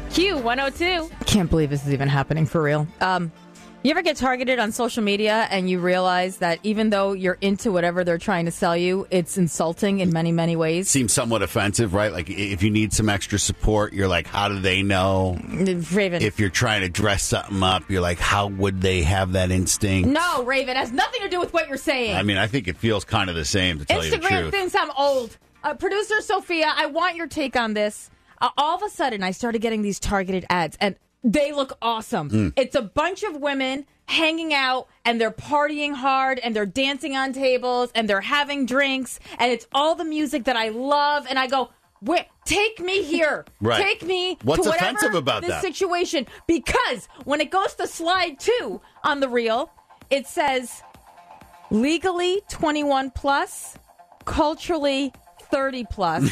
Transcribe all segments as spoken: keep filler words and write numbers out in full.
Q one oh two. Can't believe this is even happening for real. Um, you ever get targeted on social media and you realize that even though you're into whatever they're trying to sell you, it's insulting in many, many ways? Seems somewhat offensive, right? Like if you need some extra support, you're like, how do they know? Raven. If you're trying to dress something up, you're like, how would they have that instinct? No, Raven, it has nothing to do with what you're saying. I mean, I think it feels kind of the same, to tell you the Instagram truth. thinks I'm old. Uh, Producer Sophia, I want your take on this. Uh, all of a sudden, I started getting these targeted ads, and they look awesome. Mm. It's a bunch of women hanging out, and they're partying hard, and they're dancing on tables, and they're having drinks, and it's all the music that I love, and I go, wait, take me here. Right. Take me What's to whatever offensive about this that? situation. Because when it goes to slide two on the reel, it says legally twenty-one plus, culturally thirty plus.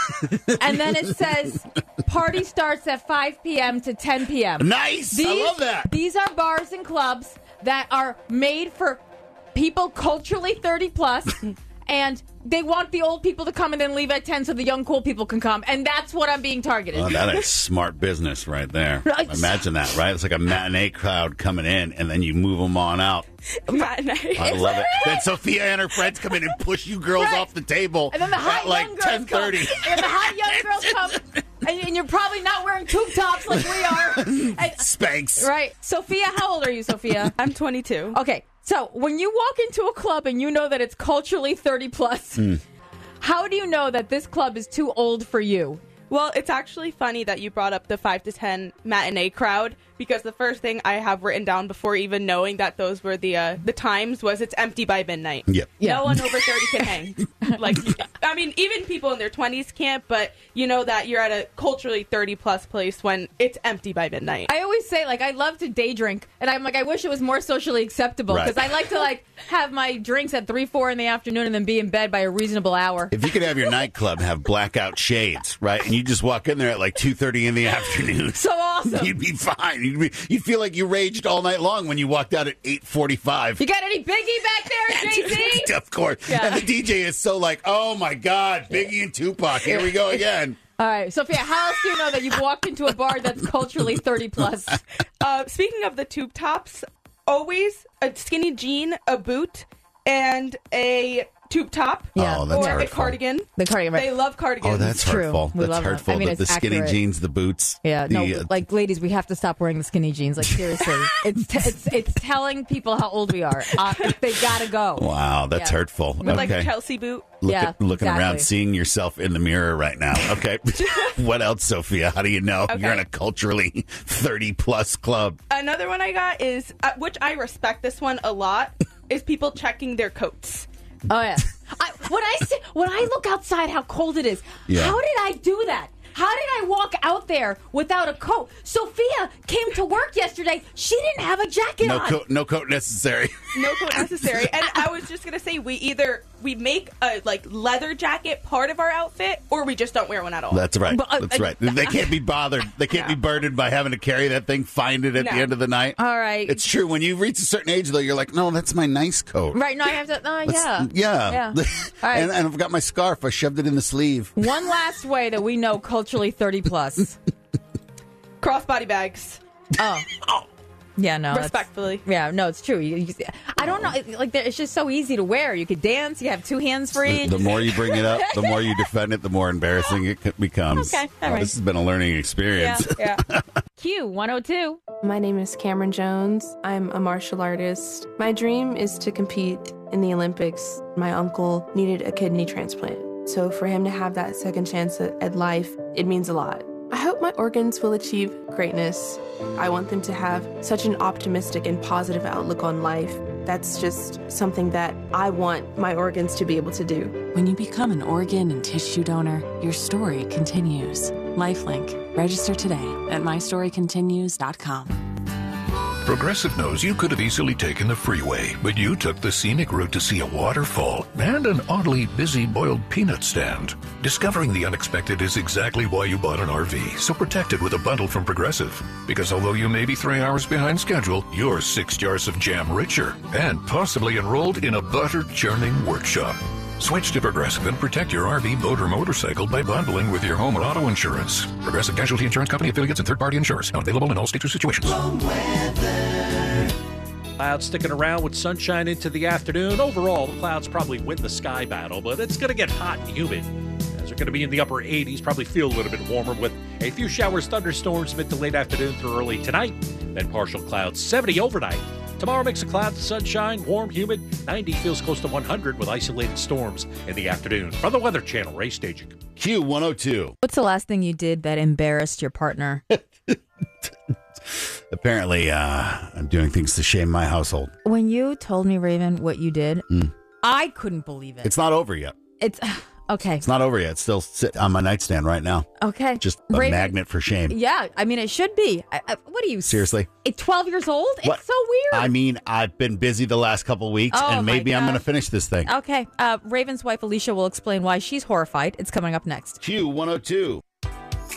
And then it says party starts at five p.m. to ten p.m. Nice. These, I love that. These are bars and clubs that are made for people culturally thirty plus. And they want the old people to come and then leave at ten so the young, cool people can come. And that's what I'm being targeted. Oh, that is smart business right there. Right. Imagine that, right? It's like a matinee crowd coming in, and then you move them on out. Matinee. I love it. Then Sophia and her friends come in and push you girls Right. off the table And then the hot at like young girls ten thirty. come. And the hot young girls come. And, and you're probably not wearing tube tops like we are. And, Spanx. right. Sophia, how old are you, Sophia? I'm twenty-two. Okay. So when you walk into a club and you know that it's culturally thirty plus, mm. how do you know that this club is too old for you? Well, it's actually funny that you brought up the five to ten matinee crowd, because the first thing I have written down before even knowing that those were the uh, the times was it's empty by midnight. Yep. Yeah. No one over thirty can hang. Like, I mean, even people in their twenties can't, but you know that you're at a culturally thirty plus place when it's empty by midnight. I always say, like, I love to day drink, and I'm like, I wish it was more socially acceptable, because Right. I like to, like, have my drinks at three, four in the afternoon and then be in bed by a reasonable hour. If you could have your nightclub have blackout shades, right, and you just walk in there at like two thirty in the afternoon, So awesome. you'd be fine. You'd, be, you'd feel like you raged all night long when you walked out at eight forty-five. You got any Biggie back there, J C? Of course. Yeah. And the D J is so like, oh my God, Biggie and Tupac, here we go again. All right, Sophia, how else do you know that you've walked into a bar that's culturally thirty plus? Uh, speaking of the tube tops, always a skinny jean, a boot, and a tube top. Yeah. Oh, that's or a hurtful. cardigan. The cardigan, right? They love cardigans. Oh, that's True. hurtful. We That's love that. hurtful. I mean, the, it's the skinny accurate. jeans, the boots. Yeah, no, the, uh, like, ladies, we have to stop wearing the skinny jeans. Like, seriously. it's, t- it's it's telling people how old we are. Uh, they gotta go. Wow, that's Yeah. hurtful. With like a Okay. Chelsea boot. Look Yeah, at, looking exactly. around, seeing yourself in the mirror right now. Okay. What else, Sophia? How do you know Okay. you're in a culturally thirty plus club? Another one I got is, uh, which I respect this one a lot, is people checking their coats. Oh, yeah. I, when I see, when I look outside how cold it is, Yeah. how did I do that? How did I walk out there without a coat? Sophia came to work yesterday. She didn't have a jacket No on. coat, no coat necessary. No coat necessary. And I was just going to say, we either, we make a like leather jacket part of our outfit, or we just don't wear one at all. That's right. But, uh, That's right. They can't be bothered. They can't be burdened by having to carry that thing, find it at No. the end of the night. All right. It's true. When you reach a certain age, though, you're like, no, that's my nice coat. Right, no, I have to, uh, Let's- yeah. Yeah. Yeah. All right. and, and I've got my scarf. I shoved it in the sleeve. One last way that we know culturally thirty plus. Crossbody bags. Oh. Yeah, no. that's- Respectfully. Yeah, no, it's true. You, you, I don't know. it- Like, it's just so easy to wear. You could dance. You have two hands free. The more you bring it up, the more you defend it, the more embarrassing it c- becomes. Okay, all Oh, right. This has been a learning experience. Yeah. Q one oh two. My name is Cameron Jones. I'm a martial artist. My dream is to compete in the Olympics. My uncle needed a kidney transplant. So for him to have that second chance at, at life, it means a lot. I hope my organs will achieve greatness. I want them to have such an optimistic and positive outlook on life. That's just something that I want my organs to be able to do. When you become an organ and tissue donor, your story continues. Lifelink. Register today at my story continues dot com. Progressive knows you could have easily taken the freeway, but you took the scenic route to see a waterfall and an oddly busy boiled peanut stand. Discovering the unexpected is exactly why you bought an R V, so protect it with a bundle from Progressive. Because although you may be three hours behind schedule, you're six jars of jam richer and possibly enrolled in a butter churning workshop. Switch to Progressive and protect your R V, boat, or motorcycle by bundling with your home or auto insurance. Progressive Casualty Insurance Company, affiliates, and third-party insurers. Not available in all states or situations. Clouds sticking around with sunshine into the afternoon. Overall, the clouds probably win the sky battle, but it's going to get hot and humid. As they're going to be in the upper eighties, probably feel a little bit warmer with a few showers, thunderstorms mid to late afternoon through early tonight. Then partial clouds, seventy overnight. Tomorrow, mix of clouds, sunshine, warm, humid. ninety feels close to one hundred with isolated storms in the afternoon. From the Weather Channel, Ray Staging. Q one oh two. What's the last thing you did that embarrassed your partner? Apparently, uh, I'm doing things to shame my household. When you told me, Raven, what you did, mm. I couldn't believe it. It's not over yet. It's okay. It's not over yet. It's still sit on my nightstand right now. Okay. Just a Raven, magnet for shame. Yeah, I mean, it should be. I, I, what are you? Seriously? At twelve years old? What? It's so weird. I mean, I've been busy the last couple of weeks, oh, and maybe I'm going to finish this thing. Okay. Uh, Raven's wife, Alicia, will explain why she's horrified. It's coming up next. Q one oh two.